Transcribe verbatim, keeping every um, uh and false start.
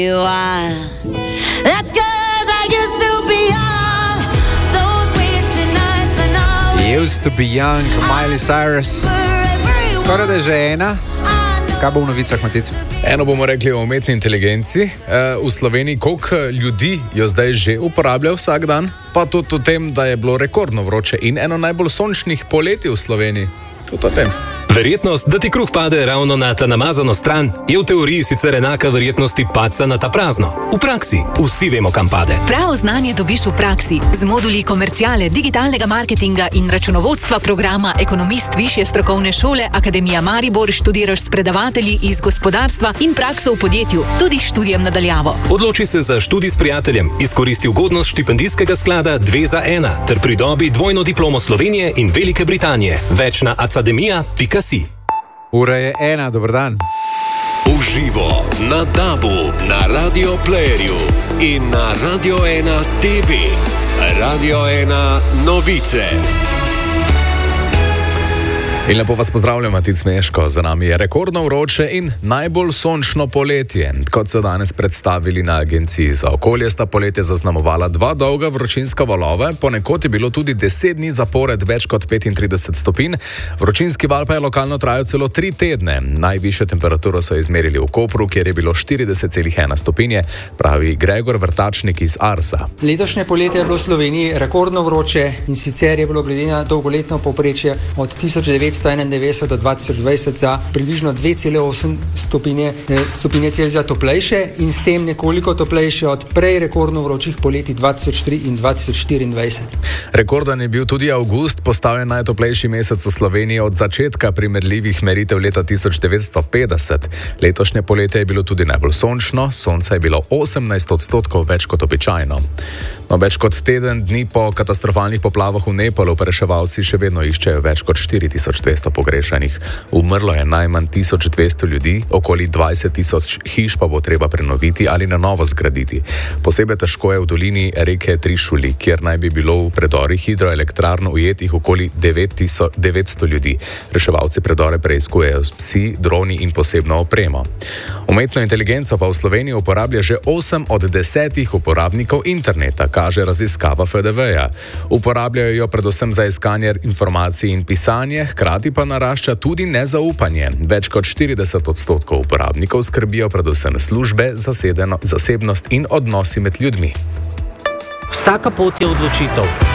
Used to be young, Miley Cyrus. Skoraj da je že ena. Kaj bo v novicah, Matic? Eno bomo rekli o umetni inteligenci. V Sloveniji koliko ljudi jo zdaj že uporablja vsak dan, pa tudi o tem, da je bilo rekordno vroče in eno najbolj sončnih poletij v Sloveniji. Tudi o tem. Verjetnost, da ti kruh pade ravno na ta namazano stran, je v teoriji sicer enaka verjetnosti padca na ta prazno. V praksi vsi vemo, kam pade. Pravo znanje dobiš v praksi z moduli komerciale, digitalnega marketinga in računovodstva programa Ekonomist Višje strokovne šole Akademija Maribor študiraš s predavatelji iz gospodarstva in prakso v podjetju, tudi s študijem nadaljavo. Odloči se za študij s prijateljem, izkoristi ugodnost štipendijskega sklada dve za ena ter pridobi dvojno diplomo Slovenije in Velike Britanije. Več na academija pika si. Ura je ena, dober dan. Uživo na Dabu, na Radio Playerju in na Radio ena T V. Radio ena novice. In lepo vas pozdravljam, Matic Meško. Za nami je rekordno vroče in najbolj sončno poletje. Kot so danes predstavili na Agenciji za okolje, sta poletje zaznamovala dva dolga vročinska valova, ponekod je bilo tudi deset dni zapored več kot petintrideset stopinj. Vročinski val pa je lokalno trajal celo tri tedne. Najvišjo temperaturo so izmerili v Kopru, kjer je bilo štirideset celih ena stopinje, pravi Gregor Vrtačnik iz Arsa. Letošnje poletje je bilo v Sloveniji rekordno vroče in sicer je bilo glede na dolgoletno povprečje od tisoč devetsto enaindevetdeset do dva tisoč dvajset za približno dve celi osem stopinje, stopinje Celzija toplejše in s tem nekoliko toplejše od prej rekordno vročih poletij dva tisoč tri in dva tisoč štiriindvajset. Rekordan je bil tudi avgust, postal je najtoplejši mesec v Sloveniji od začetka primerljivih meritev leta tisoč devetsto petdeset. Letošnje poletje je bilo tudi najbolj sončno, sonca je bilo osemnajst odstotkov več kot običajno. No, več kot teden dni po katastrofalnih poplavah v Nepalu pa reševalci še vedno iščejo več kot štiri tisoč dvesto pogrešanih. Umrlo je najmanj tisoč dvesto ljudi, okoli dvajset tisoč hiš pa bo treba prenoviti ali na novo zgraditi. Posebej težko je v dolini reke Trišuli, kjer naj bi bilo v predorih hidroelektrarn ujetih okoli devet tisoč devetsto ljudi. Reševalci predore preiskujejo s psi, droni in posebno opremo. Umetno inteligenco pa v Sloveniji uporablja že osem od desetih uporabnikov interneta, kaže raziskava F D V-ja. Uporabljajo jo predvsem za iskanje informacij in pisanje, hkrati pa narašča tudi nezaupanje. Več kot štirideset odstotkov uporabnikov skrbijo predvsem službe, zasedeno, zasebnost in odnosi med ljudmi. Vsaka pot je odločitev.